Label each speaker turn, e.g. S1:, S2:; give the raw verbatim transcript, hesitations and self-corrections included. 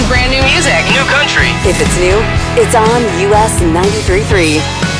S1: brand new music.
S2: New country.
S3: If it's new, it's on U S ninety-three point three.